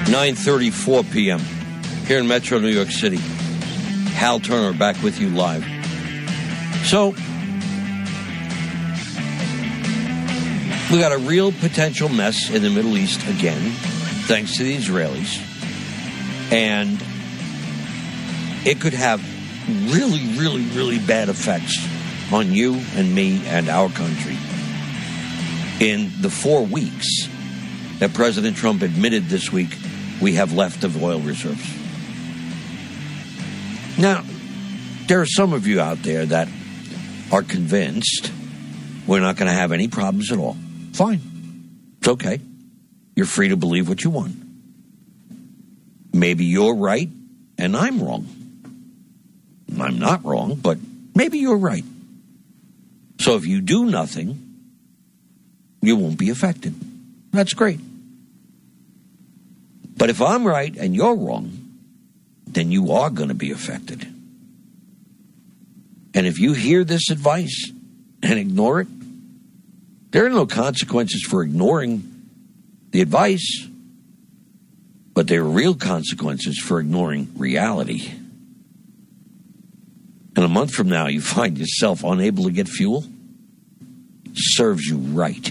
9:34 p.m. here in Metro New York City. Hal Turner back with you live. So, we got a real potential mess in the Middle East again, thanks to the Israelis. And it could have really, really, really bad effects on you and me and our country in the 4 weeks that President Trump admitted this week we have left of oil reserves. Now, there are some of you out there that are convinced we're not going to have any problems at all. Fine. It's okay. You're free to believe what you want. Maybe you're right and I'm wrong. I'm not wrong, but maybe you're right. So if you do nothing, you won't be affected. That's great. But if I'm right and you're wrong, then you are going to be affected. And if you hear this advice and ignore it, there are no consequences for ignoring the advice, but there are real consequences for ignoring reality. And a month from now, you find yourself unable to get fuel, serves you right.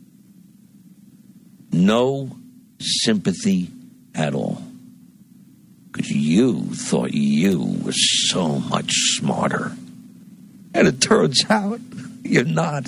No sympathy at all. Because you thought you were so much smarter. And it turns out you're not.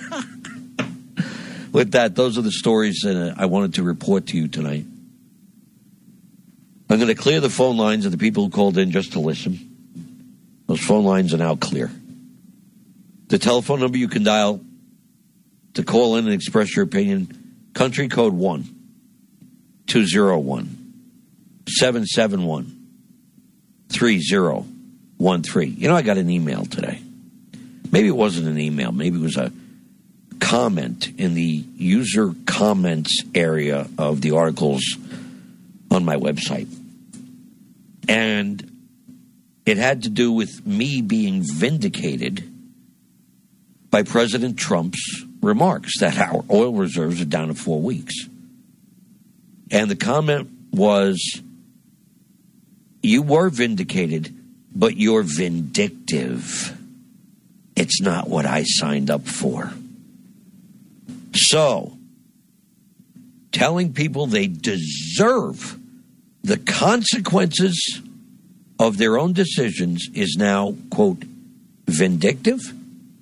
With that, those are the stories that I wanted to report to you tonight. I'm going to clear the phone lines of the people who called in just to listen. Those phone lines are now clear. The telephone number you can dial to call in and express your opinion, country code 1-201-771-3013. You know, I got an email today. Maybe it wasn't an email. Maybe it was a comment in the user comments area of the articles on my website. And it had to do with me being vindicated by President Trump's remarks that our oil reserves are down to 4 weeks. And the comment was, you were vindicated, but you're vindictive. It's not what I signed up for. So, telling people they deserve the consequences of their own decisions is now, quote, vindictive?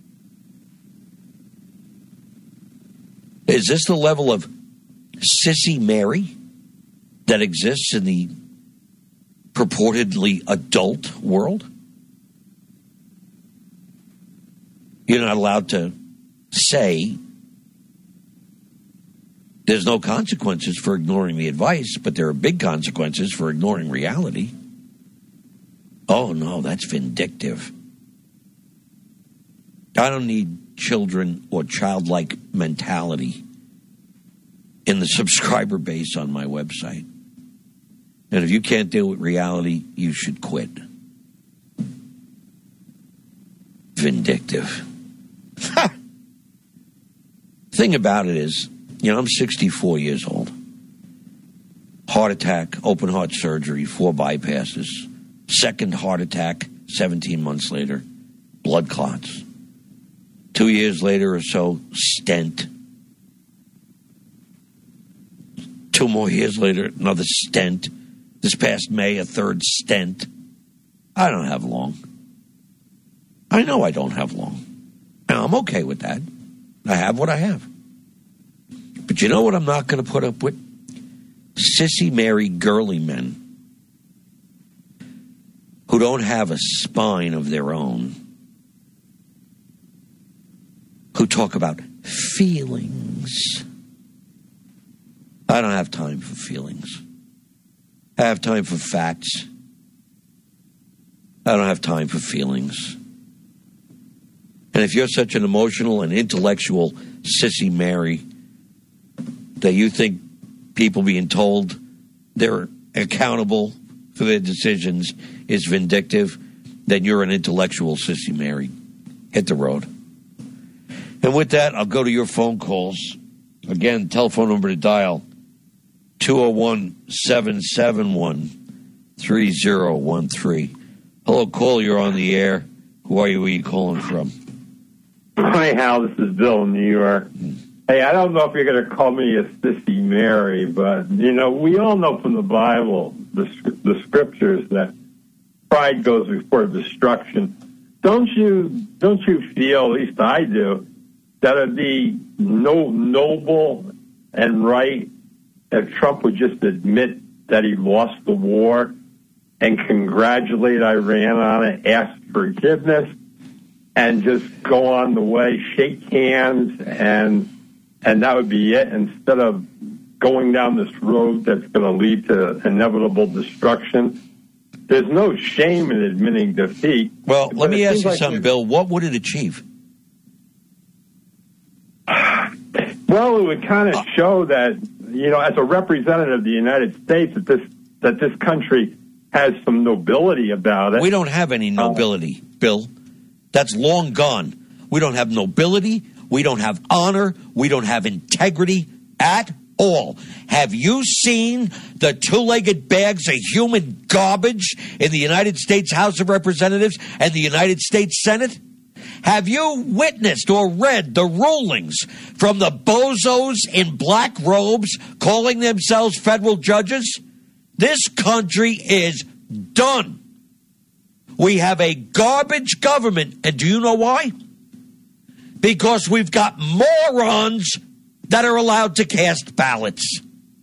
Is this the level of Sissy Mary that exists in the purportedly adult world? You're not allowed to say there's no consequences for ignoring the advice, but there are big consequences for ignoring reality. Oh, no, that's vindictive. I don't need children or childlike mentality in the subscriber base on my website. And if you can't deal with reality, you should quit. Vindictive. Thing about it is, you know, I'm 64 years old. Heart attack, open heart surgery, 4 bypasses. Second heart attack, 17 months later, blood clots. 2 years later or so, stent. 2 more years later, another stent. This past May, a 3rd stent. I don't have long. I know I don't have long. And I'm okay with that. I have what I have. But you know what I'm not going to put up with? Sissy Mary girly men who don't have a spine of their own, who talk about feelings. I don't have time for feelings. I have time for facts. I don't have time for feelings. And if you're such an emotional and intellectual Sissy Mary that you think people being told they're accountable for their decisions is vindictive, then you're an intellectual Sissy Mary. Hit the road. And with that, I'll go to your phone calls. Again, telephone number to dial, 201-771-3013. Hello, caller, you're on the air. Who are you? Where are you calling from? Hi, Hal. This is Bill in New York. Hey, I don't know if you're going to call me a sissy Mary, but, we all know from the Bible, the scriptures, that pride goes before destruction. Don't you feel, at least I do, that it'd be noble and right if Trump would just admit that he lost the war and congratulate Iran on it, ask forgiveness, and just go on the way, shake hands, and that would be it, instead of going down this road that's going to lead to inevitable destruction? There's no shame in admitting defeat. Well, let me ask you something, Bill. What would it achieve? Well, it would kind of show that, as a representative of the United States, that this country has some nobility about it. We don't have any nobility, Bill. That's long gone. We don't have nobility. We don't have honor. We don't have integrity at all. Have you seen the two-legged bags of human garbage in the United States House of Representatives and the United States Senate? Have you witnessed or read the rulings from the bozos in black robes calling themselves federal judges? This country is done. We have a garbage government, and do you know why? Because we've got morons that are allowed to cast ballots.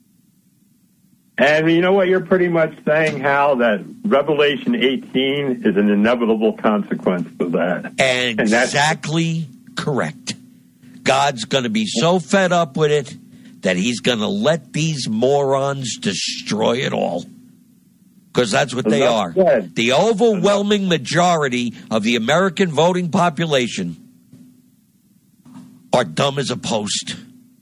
And you know what you're pretty much saying, Hal, that Revelation 18 is an inevitable consequence of that. Exactly correct. God's going to be so fed up with it that he's going to let these morons destroy it all. Because that's what they are. The overwhelming majority of the American voting population are dumb as a post.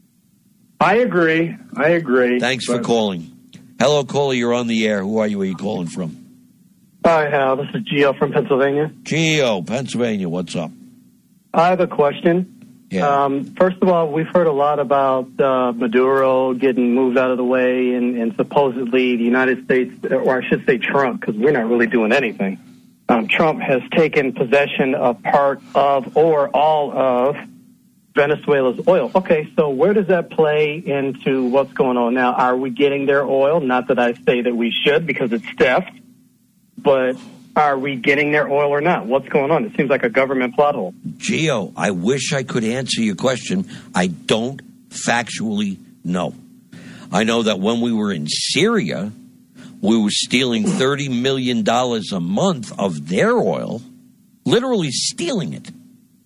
I agree. Thanks for calling. Hello, caller. You're on the air. Who are you? Where are you calling from? Hi, Hal. This is Gio from Pennsylvania. Gio, Pennsylvania. What's up? I have a question. Yeah. First of all, we've heard a lot about Maduro getting moved out of the way, and supposedly the United States, or I should say Trump, because we're not really doing anything. Trump has taken possession of part of or all of Venezuela's oil. Okay, so where does that play into what's going on now? Are we getting their oil? Not that I say that we should, because it's theft, but are we getting their oil or not? What's going on? It seems like a government plot hole. Gio, I wish I could answer your question. I don't factually know. I know that when we were in Syria, we were stealing $30 million a month of their oil, literally stealing it.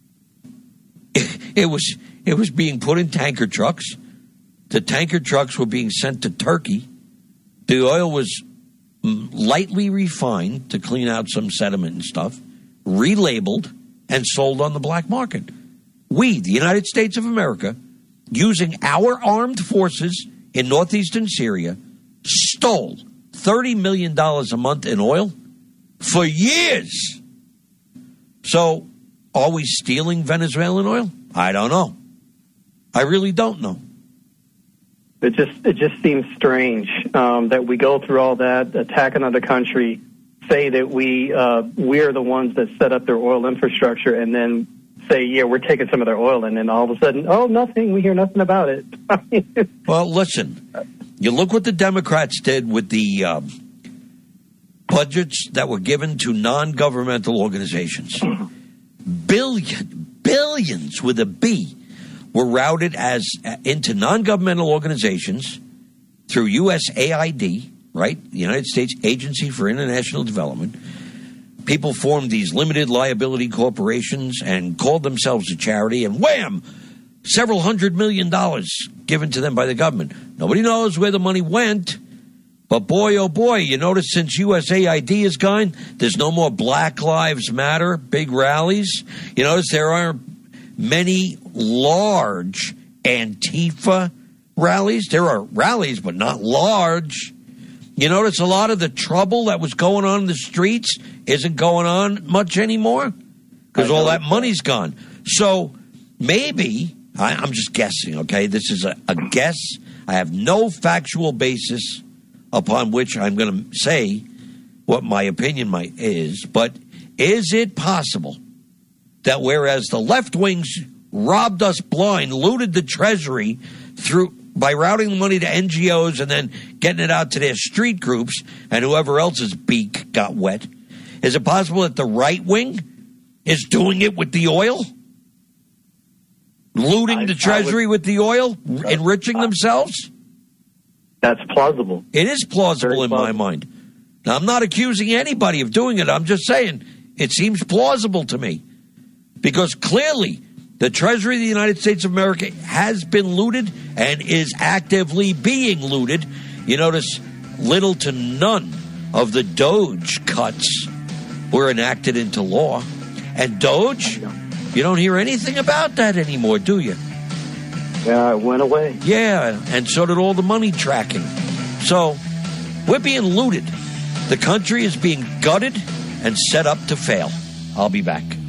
It was being put in tanker trucks. The tanker trucks were being sent to Turkey. The oil was lightly refined to clean out some sediment and stuff, relabeled, and sold on the black market. We, the United States of America, using our armed forces in northeastern Syria, stole $30 million a month in oil for years. So, are we stealing Venezuelan oil? I don't know. I really don't know. It just seems strange that we go through all that, attack another country, say that we're the ones that set up their oil infrastructure, and then say, yeah, we're taking some of their oil, and then all of a sudden, oh, nothing, we hear nothing about it. Well, listen, you look what the Democrats did with the budgets that were given to non-governmental organizations. Billions with a B were routed into non-governmental organizations through USAID, right? The United States Agency for International Development. People formed these limited liability corporations and called themselves a charity, and wham! Several $100 million given to them by the government. Nobody knows where the money went, but boy, oh boy, you notice since USAID is gone, there's no more Black Lives Matter big rallies. You notice there are many large Antifa rallies. There are rallies, but not large. You notice a lot of the trouble that was going on in the streets isn't going on much anymore because all that money's gone. So maybe, I'm just guessing, okay? This is a guess. I have no factual basis upon which I'm going to say what my opinion is, but is it possible that whereas the left wings robbed us blind, looted the Treasury by routing the money to NGOs and then getting it out to their street groups and whoever else's beak got wet, is it possible that the right wing is doing it with the oil? Looting the Treasury with the oil? Enriching themselves? That's plausible. It is plausible in my mind. Now, I'm not accusing anybody of doing it. I'm just saying it seems plausible to me. Because clearly, the Treasury of the United States of America has been looted and is actively being looted. You notice little to none of the Doge cuts were enacted into law. And Doge, you don't hear anything about that anymore, do you? Yeah, it went away. Yeah, and so did all the money tracking. So we're being looted. The country is being gutted and set up to fail. I'll be back.